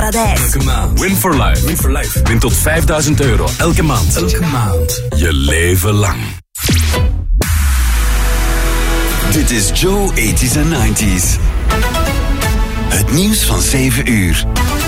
Paradijs. Elke maand. Win for life. Win for life. Win tot €5.000 elke maand. Elke maand. Je leven lang. Dit is Joe 80s en 90s. Het nieuws van 7 uur.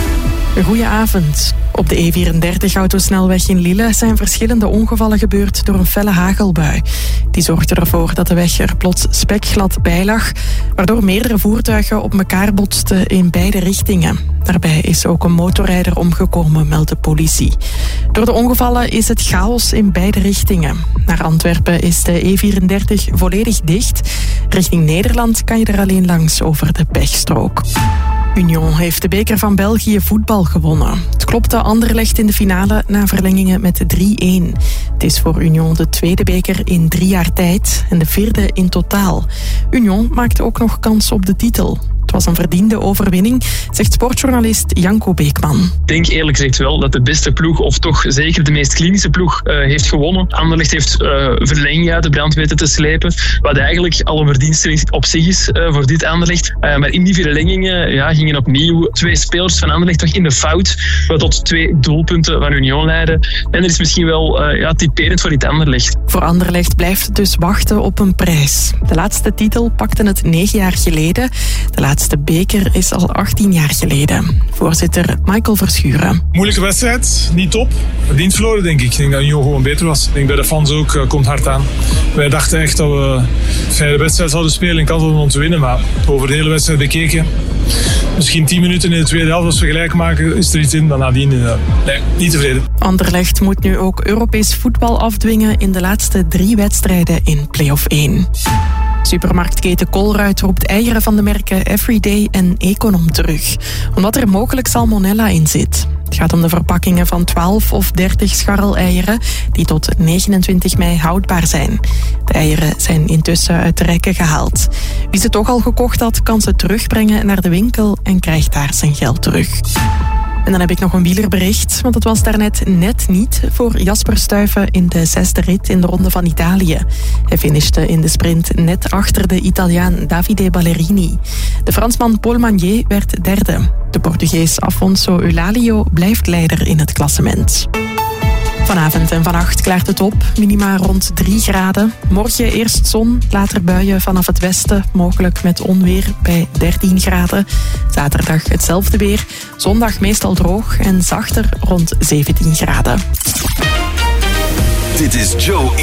Goedenavond. Op de E34-autosnelweg in Lille zijn verschillende ongevallen gebeurd door een felle hagelbui. Die zorgde ervoor dat de weg er plots spekglad bij lag, waardoor meerdere voertuigen op elkaar botsten in beide richtingen. Daarbij is ook een motorrijder omgekomen, meldt de politie. Door de ongevallen is het chaos in beide richtingen. Naar Antwerpen is de E34 volledig dicht. Richting Nederland kan je er alleen langs over de pechstrook. Union heeft de beker van België voetbal gewonnen. Het klopte Anderlecht in de finale na verlengingen met 3-1. Het is voor Union de tweede beker in 3 jaar tijd en de 4e in totaal. Union maakte ook nog kans op de titel. Het was een verdiende overwinning, zegt sportjournalist Janko Beekman. Ik denk eerlijk gezegd wel dat de beste ploeg, of toch zeker de meest klinische ploeg, heeft gewonnen. Anderlecht heeft verlengingen uit de brand weten te slepen, wat eigenlijk al een verdienste op zich is voor dit Anderlecht. Maar in die verlengingen gingen opnieuw 2 spelers van Anderlecht toch in de fout, wat tot 2 doelpunten van Union leidden. En dat is misschien wel typerend voor dit Anderlecht. Voor Anderlecht blijft het dus wachten op een prijs. De laatste titel pakte het 9 jaar geleden. De laatste beker is al 18 jaar geleden. Voorzitter Michael Verschuren. Moeilijke wedstrijd, niet top. Verdiend verloren, denk ik. Ik denk dat Union gewoon beter was. Ik denk bij de fans ook, komt hard aan. Wij dachten echt dat we een fijne wedstrijd zouden spelen en kans hadden om te winnen. Maar over de hele wedstrijd bekeken, misschien 10 minuten in de tweede helft als we gelijk maken, is er iets in. Dan nadien, nee, niet tevreden. Anderlecht moet nu ook Europees voetbal afdwingen in de laatste 3 wedstrijden in play-off 1. Supermarktketen Colruyt roept eieren van de merken Everyday en Econom terug, omdat er mogelijk salmonella in zit. Het gaat om de verpakkingen van 12 of 30 scharreleieren die tot 29 mei houdbaar zijn. De eieren zijn intussen uit de rekken gehaald. Wie ze toch al gekocht had, kan ze terugbrengen naar de winkel en krijgt daar zijn geld terug. En dan heb ik nog een wielerbericht, want het was daarnet net niet voor Jasper Stuyven in de 6e rit in de Ronde van Italië. Hij finishte in de sprint net achter de Italiaan Davide Ballerini. De Fransman Paul Magnier werd 3e. De Portugees Afonso Eulalio blijft leider in het klassement. Vanavond en vannacht klaart het op, minima rond 3 graden. Morgen eerst zon, later buien vanaf het westen, mogelijk met onweer bij 13 graden. Zaterdag hetzelfde weer, zondag meestal droog en zachter rond 17 graden. Dit is Joe